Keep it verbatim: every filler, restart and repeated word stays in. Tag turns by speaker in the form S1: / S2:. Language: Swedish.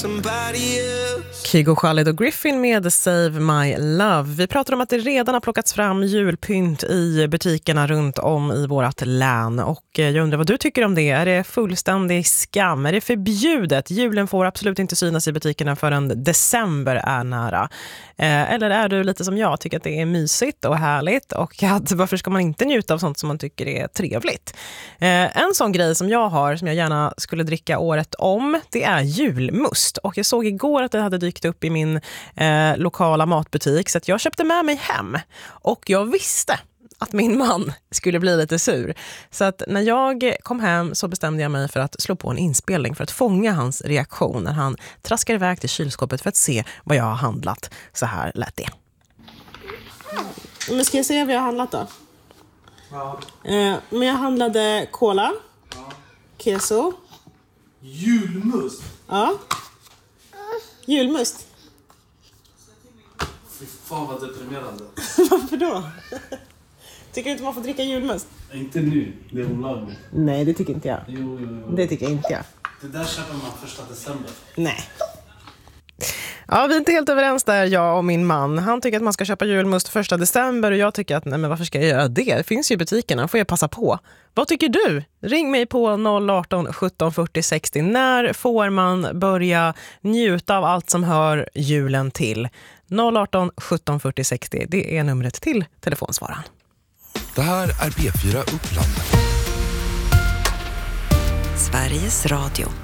S1: Kygo Khalid och Griffin med Save My Love. Vi pratar om att det redan har plockats fram julpynt i butikerna runt om i vårt län. Och jag undrar vad du tycker om det. Är det fullständig skam? Är det förbjudet? Julen får absolut inte synas i butikerna förrän december är nära. Eller är du lite som jag, tycker att det är mysigt och härligt, och att varför ska man inte njuta av sånt som man tycker är trevligt? En sån grej som jag har, som jag gärna skulle dricka året om, det är julmust. Och jag såg igår att det hade dykt upp i min eh, lokala matbutik, så att jag köpte med mig hem. Och jag visste att min man skulle bli lite sur. Så att när jag kom hem så bestämde jag mig för att slå på en inspelning för att fånga hans reaktion när han traskar iväg till kylskåpet för att se vad jag har handlat. Så här lät det. Men ska jag säga vad jag har handlat då? Ja. Eh, men jag handlade cola, ja. Keso.
S2: Julmust?
S1: Ja. Julmust.
S2: Fy fan vad deprimerande.
S1: Varför då? Tycker du inte man får dricka julmust?
S2: Inte nu, det är olagligt.
S1: Nej, det tycker inte jag.
S2: Jo, jo, jo.
S1: Det tycker jag inte jag.
S2: Det där köper man första december.
S1: Nej. Ja, vi är inte helt överens där, jag och min man. Han tycker att man ska köpa julmust första december och jag tycker att nej, men varför ska jag göra det? Det finns ju i butikerna, får jag passa på. Vad tycker du? Ring mig på noll arton sjutton fyrtio sextio. När får man börja njuta av allt som hör julen till? noll arton sjutton fyrtio sextio, det är numret till telefonsvararen.
S3: Det här är P fyra Uppland.
S4: Sveriges Radio.